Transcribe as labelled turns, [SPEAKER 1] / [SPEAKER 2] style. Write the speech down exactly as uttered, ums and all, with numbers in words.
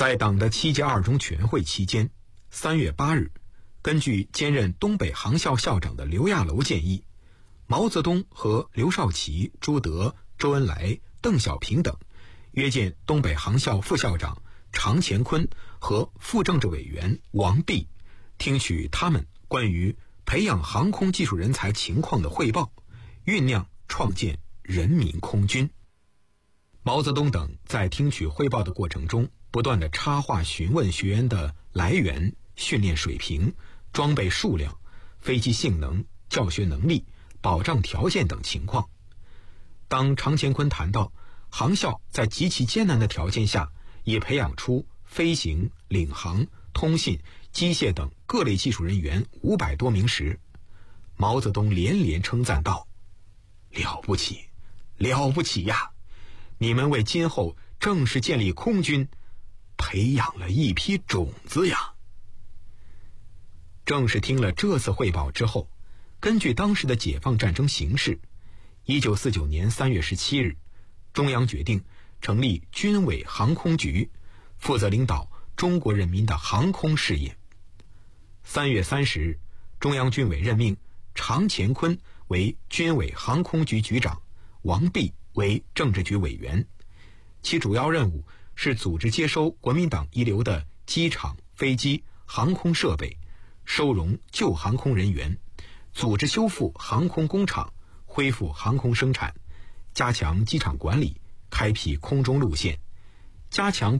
[SPEAKER 1] 在党的七届二中全会期间，三月八日，根据兼任东北航校校长的刘亚楼建议，毛泽东和刘少奇、朱德、周恩来、邓小平等约见东北航校副校长常乾坤和副政治委员王弼，听取他们关于培养航空技术人才情况的汇报，酝酿创建人民空军。毛泽东等在听取汇报的过程中，不断地插话询问学员的来源、训练水平、装备数量、飞机性能、教学能力、保障条件等情况。当常乾坤谈到航校在极其艰难的条件下，也培养出飞行、领航、通信、机械等各类技术人员五百多名时，毛泽东连连称赞道：了不起，了不起呀！你们为今后正式建立空军培养了一批种子呀！正是听了这次汇报之后，根据当时的解放战争形势，一九四九年三月十七日，中央决定成立军委航空局，负责领导中国人民的航空事业。三月三十日，中央军委任命常乾坤为军委航空局局长，王弼为政治局委员，其主要任务是组织接收国民党遗留的机场、飞机、航空设备，收容旧航空人员，组织修复航空工厂，恢复航空生产，加强机场管理，开辟空中路线，加强